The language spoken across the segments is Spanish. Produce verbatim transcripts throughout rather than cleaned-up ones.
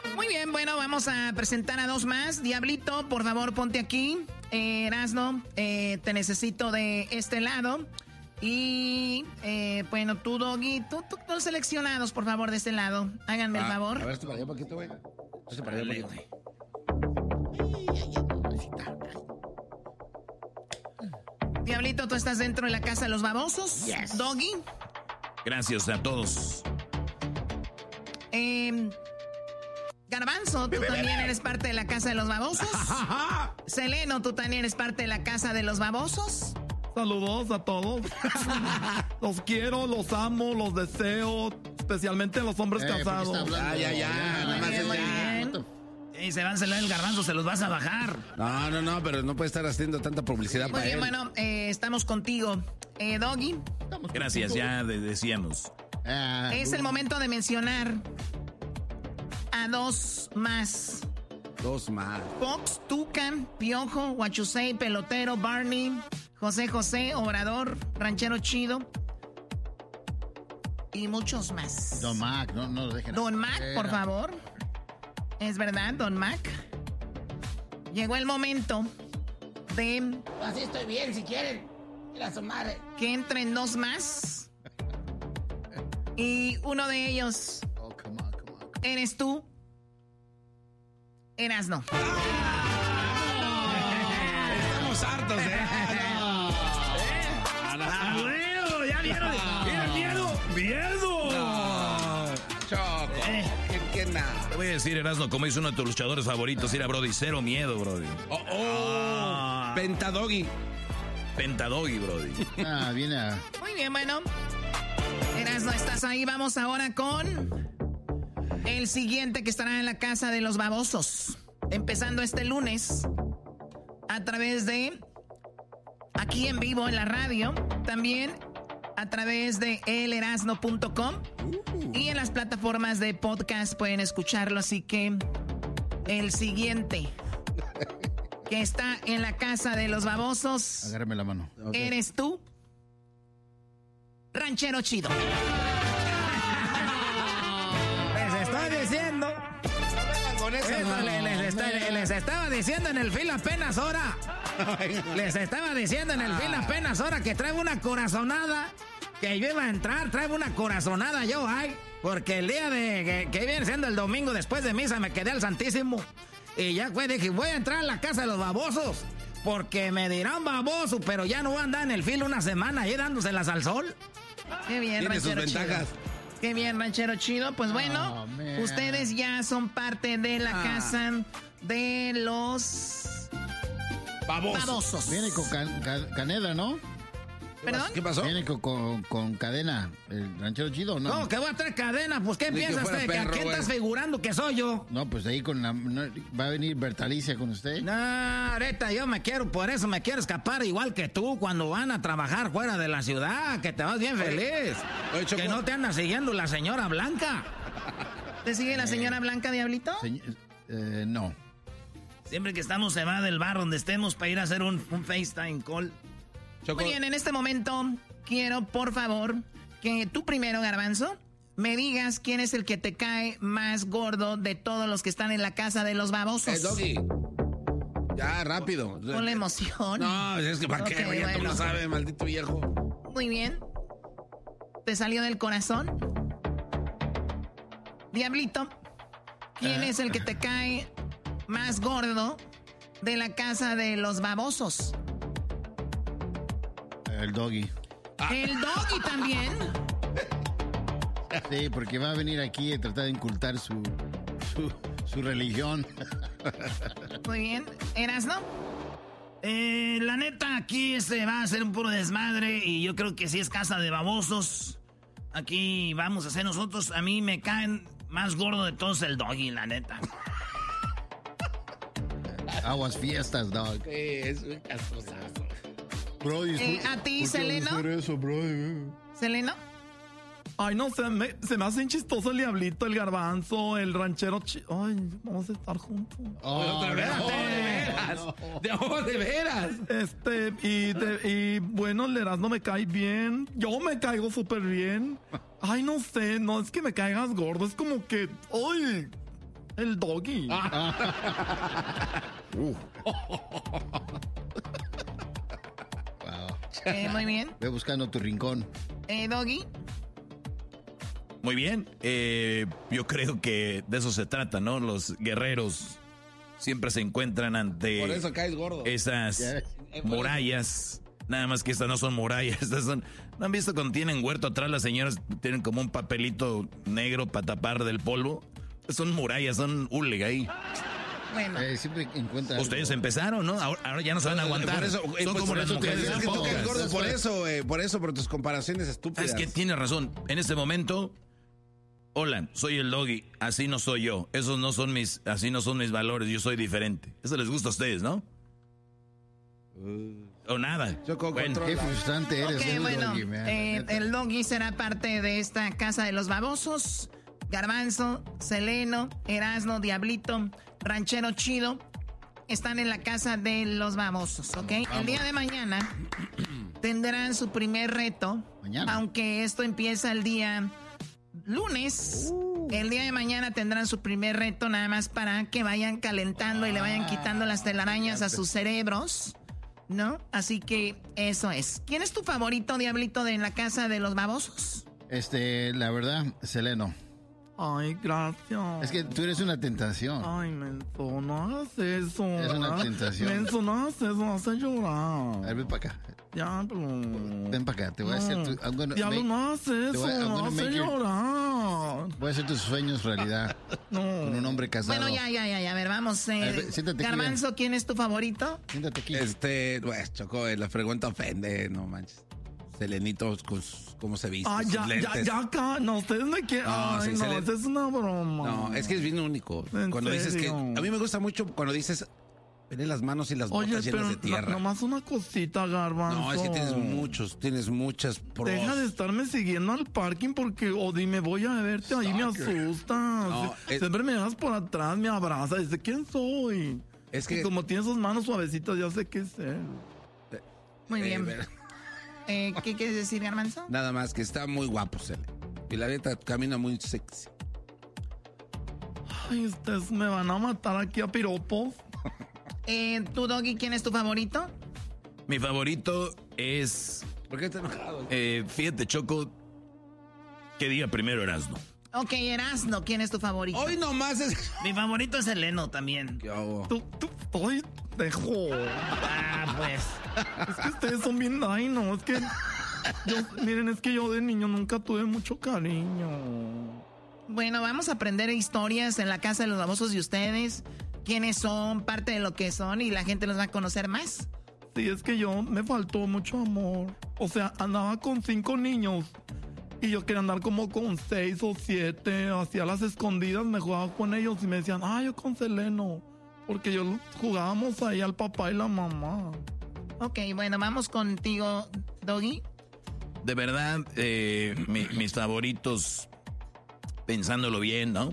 Muy bien, bueno, vamos a presentar a dos más. Diablito, por favor, ponte aquí. Eh, Erasno, eh, te necesito de este lado. Y, eh, bueno, tú, Doggy, tú, tú, tú seleccionados, por favor, de este lado. Háganme ah, el favor. A ver, esto para allá un poquito, güey. Esto para allá un poquito. Diablito, tú estás dentro de la casa de los babosos. Yes. Doggy. Gracias a todos. Eh, Garbanzo, tú también eres parte de la casa de los babosos. Seleno, tú también eres parte de la casa de los babosos. Saludos a todos. Los quiero, los amo, los deseo, especialmente a los hombres eh, casados. Ya, ya, ya. Muy bien, muy bien. Y se van a celar el garbanzo, se los vas a bajar. No, no, no, pero no puede estar haciendo tanta publicidad muy para bien, él. Bueno, eh, estamos contigo. Eh, Doggy. Estamos Gracias, contigo. Ya de, decíamos. Ah, es uh. el momento de mencionar a dos más. Dos más. Fox, Tucan, Piojo, Huachusei, Pelotero, Barney, José José, Obrador, Ranchero Chido y muchos más. Don Mac, no, no lo dejen. Don Mac, por favor. Es verdad, Don Mac. Llegó el momento de... Así estoy bien, si quieren. Ir a su madre. Que entren dos más. Y uno de ellos... Oh, come on, come on, come on. Eres tú. Erasno. Estamos hartos, ¿eh? ¡Ah, bueno! ¡Ya vieron! ¡Mira, miedo! ¡Miedo! No. Choco. Eh. ¿Qué, qué nada? Te voy a decir, Erasno, como hizo uno de tus luchadores favoritos, era Brody, cero miedo, Brody. ¡Oh, oh! Ah. Pentadoggy. Pentadoggy, Brody. Ah, viene a... Muy bien, bueno. Erasno, estás ahí. Vamos ahora con el siguiente que estará en la casa de los babosos. Empezando este lunes a través de... Aquí en vivo en la radio. También a través de el erasno punto com. Uh. Y en las plataformas de podcast pueden escucharlo. Así que el siguiente que está en la casa de los babosos. Agárrame la mano. Okay. Eres tú, Ranchero Chido. Les estoy diciendo. Con eso, eso no, les, les, está, les estaba diciendo en el film apenas ahora. Les estaba diciendo en el film apenas ahora que traigo una corazonada. Que yo iba a entrar, traigo una corazonada yo, ay. Porque el día de que, que viene siendo el domingo después de misa me quedé al Santísimo. Y ya fue, dije, voy a entrar a la casa de los babosos. Porque me dirán baboso, pero ya no voy a andar en el filo una semana ahí dándoselas al sol. Qué bien, tiene sus ventajas. Chido. Qué bien, Ranchero Chido. Pues bueno, oh, ustedes ya son parte de la ah. casa de los babosos. babosos. Viene con can, can, Caneda, ¿no? ¿Perdón? ¿Qué pasó? Viene con, con, con cadena. ¿El Ranchero Chido o no? No, que voy a traer cadena. Pues, ¿qué Ni piensas? Que ¿Que ¿A quién estás figurando que soy yo? No, pues ahí con la... No, ¿va a venir Bertalicia con usted? No, ahorita yo me quiero, por eso me quiero escapar igual que tú cuando van a trabajar fuera de la ciudad. Que te vas bien feliz. Oye, Choco. Que no te anda siguiendo la señora Blanca. ¿Te sigue la señora eh, Blanca, Diablito? Señ eh, no. Siempre que estamos se va del bar donde estemos para ir a hacer un, un FaceTime call. Choco. Muy bien, en este momento quiero, por favor, que tú primero, Garbanzo, me digas quién es el que te cae más gordo de todos los que están en la casa de los babosos. Eh, Doggy. Ya, rápido. Con la emoción. No, es que ¿para okay, qué? Bueno. Ya tú lo sabes, maldito viejo. Muy bien. ¿Te salió del corazón? Diablito, ¿quién eh. es el que te cae más gordo de la casa de los babosos? El Doggy. ¿El Doggy también? Sí, porque va a venir aquí a tratar de incultar su, su, su religión. Muy bien. ¿Erasno? Eh, la neta, aquí se va a hacer un puro desmadre y yo creo que si es casa de babosos, aquí vamos a hacer nosotros. A mí me caen más gordo de todos el Doggy, la neta. Aguas fiestas, Dog. Sí, es un castrosazo. Brody, eh, ¿a ti, Seleno? Eso, ¿Seleno? Ay, no sé, me, se me hacen chistoso el Diablito, el Garbanzo, el Ranchero Chido. Ay, vamos a estar juntos. Oh, ¿de veras? No, de veras. No. De, oh, de veras. Este, y, de, y bueno, el Erasmo me cae bien. Yo me caigo súper bien. Ay, no sé, no es que me caigas gordo, es como que... ¡Ay! El Doggy. Ah. uh. Wow. Eh, muy bien. Ve buscando tu rincón. Eh, Doggy. Muy bien. Eh, yo creo que de eso se trata, ¿no? Los guerreros siempre se encuentran ante Por eso caes gordo. esas murallas. Nada más que estas no son murallas. Estas son. ¿No han visto cuando tienen huerto atrás las señoras tienen como un papelito negro para tapar del polvo? Son murallas, son hule ahí. Bueno. Eh, siempre encuentra Ustedes algo. empezaron, ¿no? Ahora, ahora ya no se van a aguantar. Por eso, eh, son pues, como por las eso te mujeres. digo, es que tú caes gordo por eso, eh, por eso, por tus comparaciones estúpidas. Es que tiene razón. En este momento, hola, soy el Doggy. Así no soy yo. Esos no son mis, así no son mis valores. Yo soy diferente. Eso les gusta a ustedes, ¿no? Uh, o nada. Choco, bueno, Qué frustrante eres. Ok, el bueno, Doggy, man, eh, neta. el Doggy será parte de esta casa de los babosos. Garbanzo, Seleno, Erasno, Diablito, Ranchero Chido están en la casa de los babosos, ¿ok? Vamos. El día de mañana tendrán su primer reto, Mañana. aunque esto empieza el día lunes. El día de mañana tendrán su primer reto nada más para que vayan calentando y le vayan quitando las telarañas a sus cerebros, ¿no? Así que eso es. ¿Quién es tu favorito, Diablito, de en la casa de los babosos? Este, la verdad, Seleno. Ay, gracias. Es que tú eres una tentación. Ay, menso, no hagas eso. Es una ¿verdad? tentación. Menso, no hagas eso, me hace A llorar. ver, ven para acá. Ya, pero... Ven para acá. Te voy a hacer tu... I'm gonna Diablo, make- no hagas eso, te voy a- I'm me gonna hace make your- llorar. Voy a hacer tus sueños realidad. No. Con un hombre casado. Bueno, ya, ya, ya, ya. A ver, vamos. Eh, A ver, siéntate aquí, Garbanzo, ¿quién es tu favorito? Siéntate aquí. Este, pues, Choco, eh, la pregunta ofende, no manches. Selenito, con sus- ¿cómo se viste? Ah, sus ya, ya, lentes. ya, acá. No, ustedes me quieren. No, Ay, sí, no, se le- esa es una broma. No, es que es bien único. ¿En Cuando dices que... serio? A mí me gusta mucho cuando dices... Veré las manos y las Oye, botas llenas pero de tierra. no- nomás una cosita, Garbanzo. No, es que tienes muchos, tienes muchas pros. Deja de estarme siguiendo al parking porque, o dime, voy a verte, ahí me asustas. No, es- Siempre me das por atrás, me abrazas, dice, ¿quién soy? Es que... Y como tiene sus manos suavecitas, ya sé qué es él. Muy eh, bien. ver- Eh, ¿Qué quieres decir, Garbanzo? Nada más que está muy guapo, Cele. Y la neta camina muy sexy. Ay, ustedes me van a matar aquí a piropos. Eh, ¿tú, Doggy, quién es tu favorito? mi favorito es, ¿Por qué estás enojado? eh, fíjate, Choco, que diga primero Erasmo. Ok, Erasno, ¿quién es tu favorito? Hoy nomás es... Mi favorito es Seleno también. ¿Qué hago? Tú, tú, ay, dejo. Ah, pues. Es que ustedes son bien, ay, no, es que... Yo, miren, es que yo de niño nunca tuve mucho cariño. Bueno, vamos a aprender historias en la casa de los babosos de ustedes. Quiénes son, parte de lo que son, y la gente los va a conocer más. Sí, es que yo me faltó mucho amor. O sea, andaba con cinco niños y yo quería andar como con seis o siete. Hacía las escondidas, me jugaba con ellos y me decían, ah, yo con Seleno. Porque yo jugábamos ahí al papá y la mamá. Ok, bueno, vamos contigo, Doggy. De verdad, eh, mi- mis favoritos, pensándolo bien, ¿no?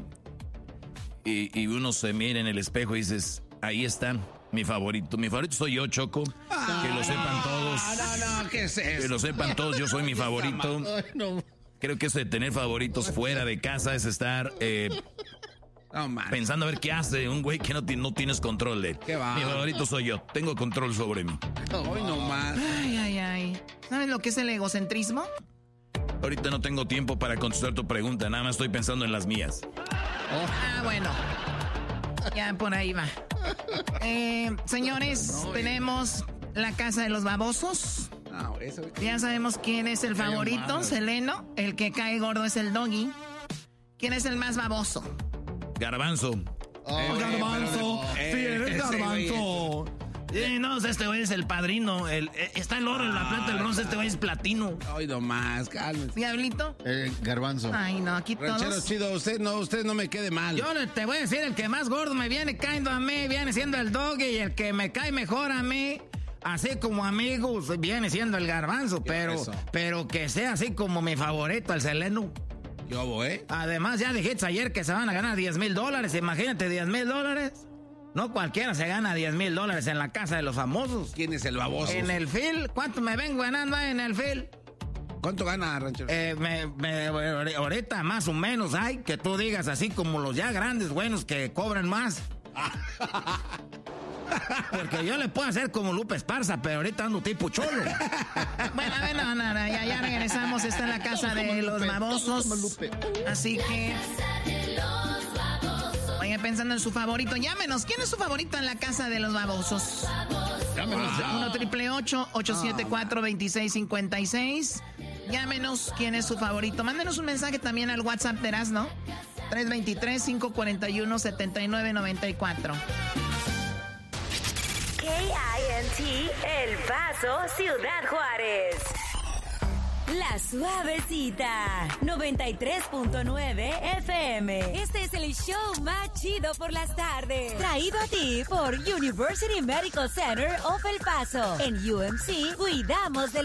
Y, y uno se mira en el espejo y dices, ahí está, mi favorito. Mi favorito soy yo, Choco. Que lo sepan todos. No, no, ¿qué es eso? Que lo sepan todos, yo soy mi favorito. Ay, no. Creo que eso de tener favoritos fuera de casa es estar eh, No, man. pensando a ver qué hace un güey que no, ti- no tienes control de él. Qué va. Mi favorito soy yo, tengo control sobre mí. Hoy nomás. Ay, ay, ay. ¿Sabes lo que es el egocentrismo? Ahorita no tengo tiempo para contestar tu pregunta, nada más estoy pensando en las mías. Ah, bueno. Ya por ahí va. Eh, señores, tenemos la casa de los babosos. No, eso... Ya sabemos quién es el favorito, Seleno. El que cae gordo es el Doggy. ¿Quién es el más baboso? Garbanzo. Oh, Eh, Garbanzo, eh, sí, eres ese güey, Garbanzo. Eh, no, este güey es el padrino. El, eh, está el oro, la plata, el bronce, este güey es platino. Hoy nomás, cálmese. Diablito. eh, garbanzo. Ay, no, aquí Ranchero todos. chido, usted no, usted no me quede mal. Yo le- te voy a decir, el que más gordo me viene cayendo a mí, viene siendo el Doggy, y el que me cae mejor a mí, así como amigos, viene siendo el Garbanzo, pero, eso? pero que sea así como mi favorito, el Seleno. Yo voy, ¿eh? Además, ya dijiste ayer que se van a ganar diez mil dólares, imagínate, diez mil dólares. No cualquiera se gana diez mil dólares en la casa de los famosos. ¿Quién es el baboso? En el fil, ¿cuánto me vengo ganando ahí en el fil? ¿Cuánto gana, ranchero? Eh, me, me, ahorita más o menos hay que tú digas así como los ya grandes buenos que cobran más. Porque yo le puedo hacer como Lupe Esparza, pero ahorita ando tipo cholo. Bueno, a ver, no, no, no, ya, ya regresamos. Está en la casa de los babosos. Así que... Vayan pensando en su favorito. Llámenos. ¿Quién es su favorito en la casa de los babosos? Llámenos ya. uno triple ocho, ocho siete cuatro, dos seis cinco seis. Llámenos. ¿Quién es su favorito? Mándenos un mensaje también al WhatsApp de Erasmo. tres dos tres, cinco cuatro uno, siete nueve nueve cuatro. K I N T, El Paso, Ciudad Juárez. La Suavecita, noventa y tres punto nueve F M. Este es el show más chido por las tardes. Traído a ti por University Medical Center of El Paso. En U M C, cuidamos del